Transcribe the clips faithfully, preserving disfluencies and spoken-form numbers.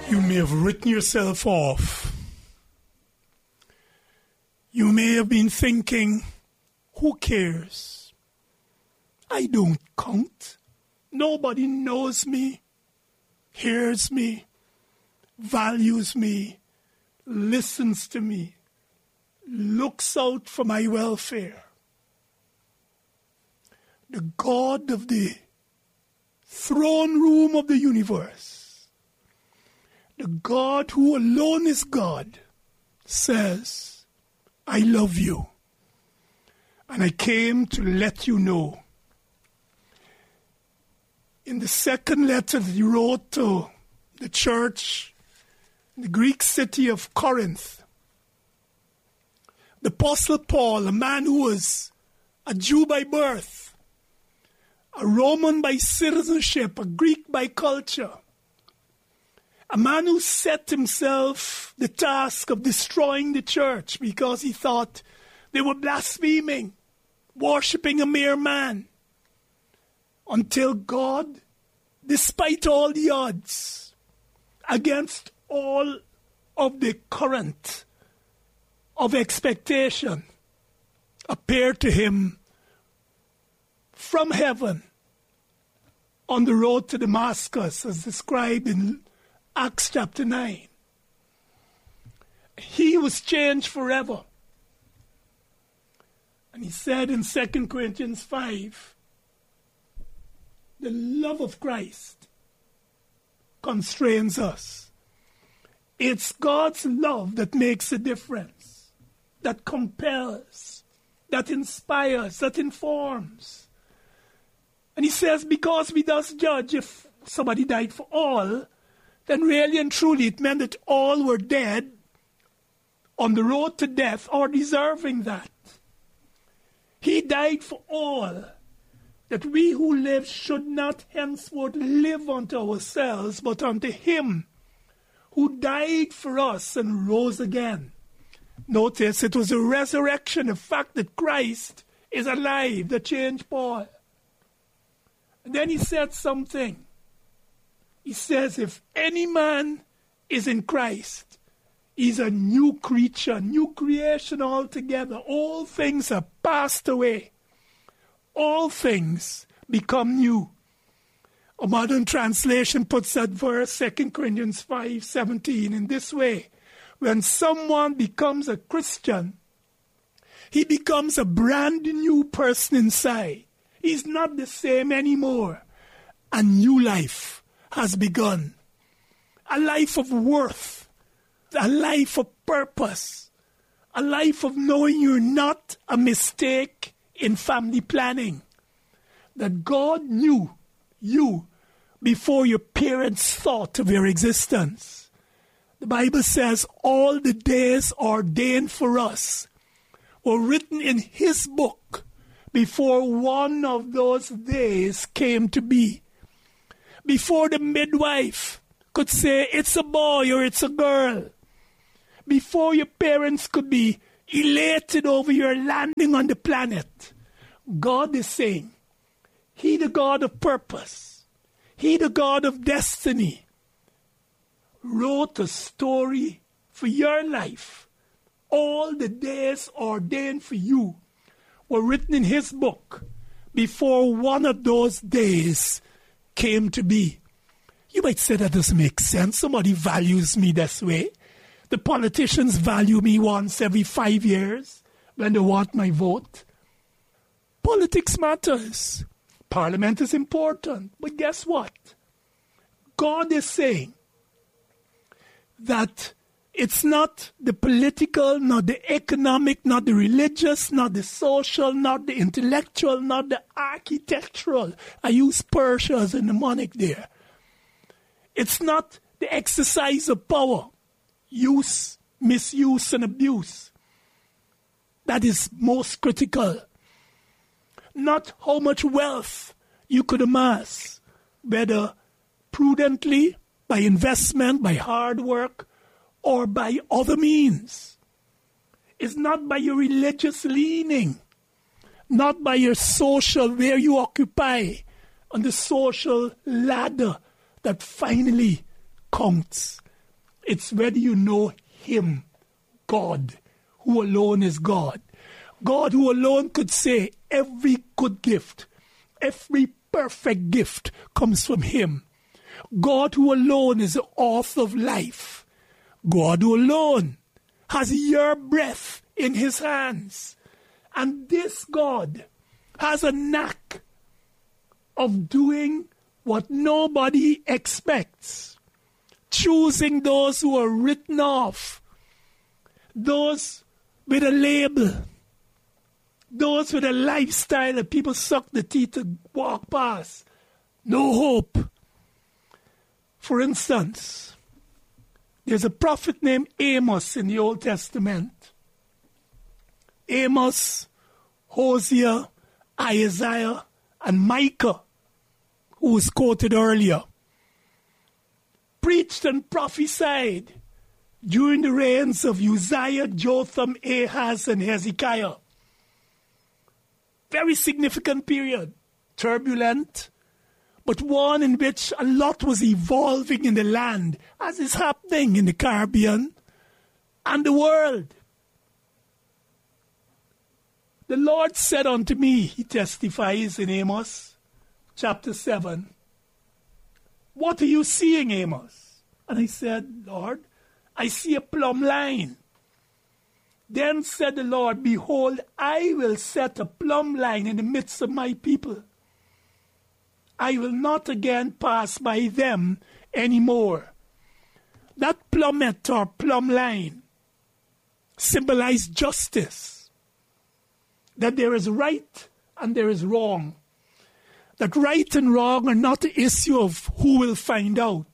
You may have written yourself off. You may have been thinking, who cares? I don't count. Nobody knows me, hears me, values me, listens to me, looks out for my welfare. The God of the throne room of the universe, the God who alone is God, says, I love you. And I came to let you know. In the second letter that he wrote to the church in the Greek city of Corinth, the Apostle Paul, a man who was a Jew by birth, a Roman by citizenship, a Greek by culture, a man who set himself the task of destroying the church because he thought they were blaspheming, worshipping a mere man, until God, despite all the odds, against all of the current of expectation, appeared to him from heaven on the road to Damascus, as described in Acts chapter nine. He was changed forever. And he said in Second Corinthians five, the love of Christ constrains us. It's God's love that makes a difference, that compels, that inspires, that informs. And he says, because we thus judge, if somebody died for all, then really and truly it meant that all were dead on the road to death or deserving that. He died for all, that we who live should not henceforth live unto ourselves, but unto him who died for us and rose again. Notice it was a resurrection, the fact that Christ is alive, that changed Paul. And then he said something. He says, if any man is in Christ, he's a new creature, new creation altogether. All things are passed away. All things become new. A modern translation puts that verse, Second Corinthians five seventeen, in this way. When someone becomes a Christian, he becomes a brand new person inside. He's not the same anymore. A new life has begun. A life of worth. A life of purpose. A life of knowing you're not a mistake in family planning. That God knew you before your parents thought of your existence. The Bible says all the days ordained for us were written in his book before one of those days came to be. Before the midwife could say it's a boy or it's a girl. Before your parents could be elated over your landing on the planet. God is saying, he the God of purpose, he the God of destiny, wrote a story for your life. All the days ordained for you were written in his book before one of those days came to be. You might say that doesn't make sense. Somebody values me this way. The politicians value me once every five years when they want my vote. Politics matters. Parliament is important. But guess what? God is saying that it's not the political, not the economic, not the religious, not the social, not the intellectual, not the architectural. I use Persia as a mnemonic there. It's not the exercise of power, use, misuse, and abuse. That is most critical. Not how much wealth you could amass, whether prudently, by investment, by hard work, or by other means. It's not by your religious leaning, not by your social, where you occupy on the social ladder that finally counts. It's whether you know him, God, who alone is God. God who alone could say every good gift, every perfect gift comes from him. God who alone is the author of life. God who alone has your breath in his hands. And this God has a knack of doing what nobody expects. Choosing those who are written off. Those with a label. Those with a lifestyle that people suck the teeth to walk past. No hope. For instance, there's a prophet named Amos in the Old Testament. Amos, Hosea, Isaiah, and Micah, who was quoted earlier, preached and prophesied during the reigns of Uzziah, Jotham, Ahaz, and Hezekiah. Very significant period, turbulent, but one in which a lot was evolving in the land, as is happening in the Caribbean and the world. The Lord said unto me, he testifies in Amos chapter seven, what are you seeing, Amos? And I said, Lord, I see a plumb line. Then said the Lord, behold, I will set a plumb line in the midst of my people. I will not again pass by them anymore. That plummet or plumb line symbolized justice. That there is right and there is wrong. That right and wrong are not the issue of who will find out.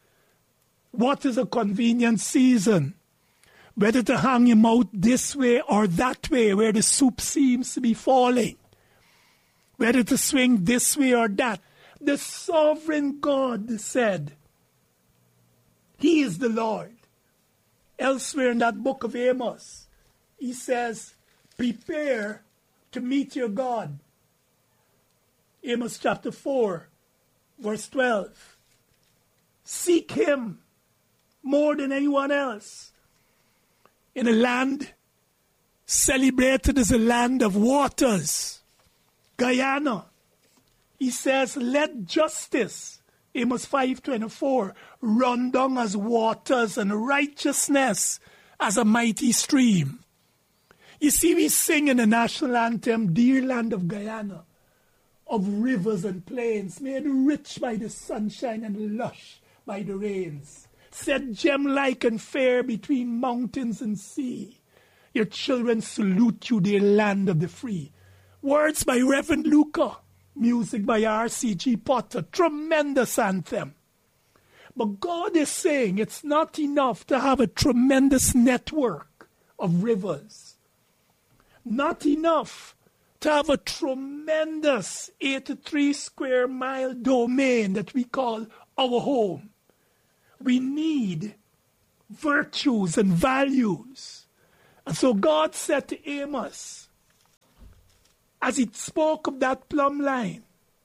What is a convenient season? Whether to hang him out this way or that way where the soup seems to be falling. Whether to swing this way or that. The sovereign God said, he is the Lord. Elsewhere in that book of Amos, he says, prepare to meet your God. Amos chapter four, verse twelve. Seek him more than anyone else. In a land celebrated as a land of waters, Guyana, he says, let justice, Amos five twenty-four, run down as waters and righteousness as a mighty stream. You see, we sing in the national anthem, Dear Land of Guyana, of rivers and plains, made rich by the sunshine and lush by the rains, set gem-like and fair between mountains and sea. Your children salute you, dear land of the free. Words by Reverend Luca. Music by R C G Potter. Tremendous anthem. But God is saying it's not enough to have a tremendous network of rivers. Not enough to have a tremendous eighty-three square mile domain that we call our home. We need virtues and values. And so God said to Amos, as he spoke of that plumb line,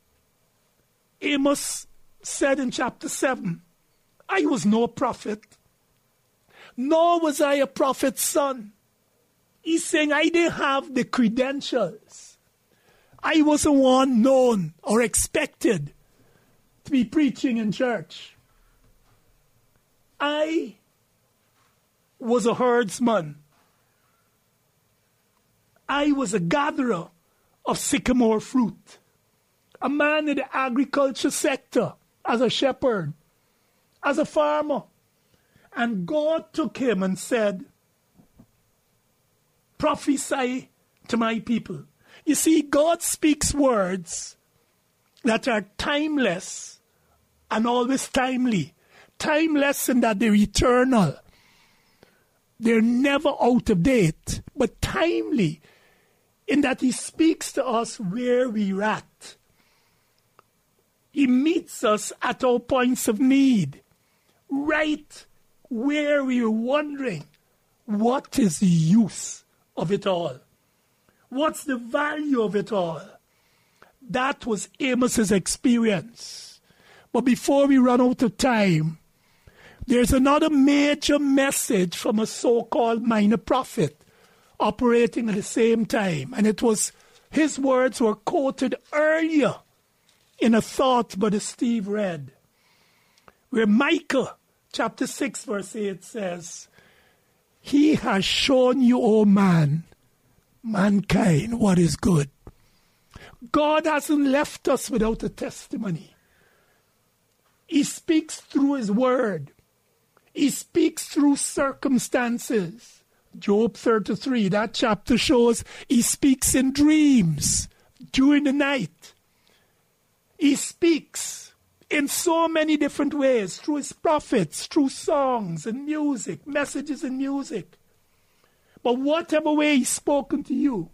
Amos said in chapter seven, I was no prophet, nor was I a prophet's son. He's saying I didn't have the credentials. I wasn't one known or expected to be preaching in church. I was a herdsman. I was a gatherer of sycamore fruit. A man in the agriculture sector, as a shepherd, as a farmer. And God took him and said, prophesy to my people. You see, God speaks words that are timeless and always timely. Timeless in that they're eternal. They're never out of date, but timely in that he speaks to us where we're at. He meets us at our points of need, right where we're wondering, what is the use of it all? What's the value of it all? That was Amos's experience. But before we run out of time, There's another major message from a so-called minor prophet operating at the same time. And it was, his words were quoted earlier in a thought Brother Steve read, where Micah chapter six verse eight says, He has shown you, O man, mankind, what is good. God hasn't left us without a testimony. He speaks through his word. He speaks through circumstances. Job thirty-three, that chapter shows he speaks in dreams during the night. He speaks in so many different ways, through his prophets, through songs and music, messages and music. But whatever way he's spoken to you,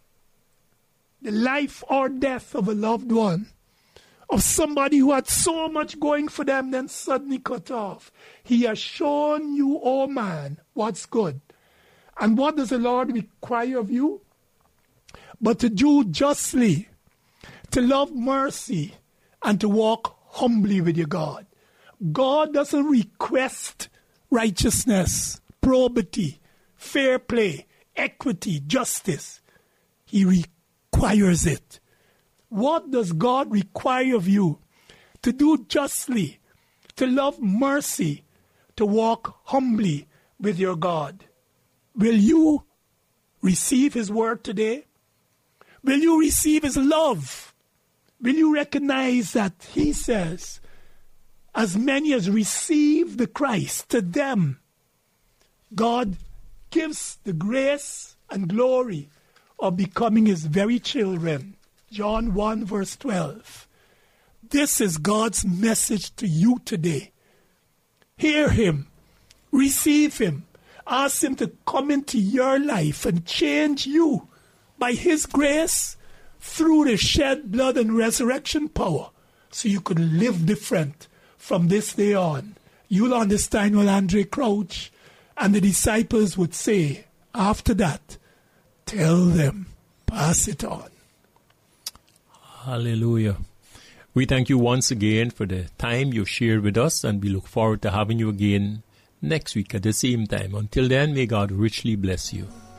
the life or death of a loved one, of somebody who had so much going for them, then suddenly cut off. He has shown you, oh man, what's good. And what does the Lord require of you? But to do justly, to love mercy, and to walk humbly with your God. God doesn't request righteousness, probity, fair play, equity, justice. He requires it. What does God require of you? To do justly, to love mercy, to walk humbly with your God. Will you receive his word today? Will you receive his love? Will you recognize that he says, as many as receive the Christ, to them, God gives the grace and glory of becoming his very children. John one verse twelve. This is God's message to you today. Hear him. Receive him. Ask him to come into your life and change you by his grace through the shed blood and resurrection power, so you could live different from this day on. You'll understand what Andre Crouch and the disciples would say after that. Tell them, pass it on. Hallelujah. We thank you once again for the time you shared with us, and we look forward to having you again next week at the same time. Until then, may God richly bless you.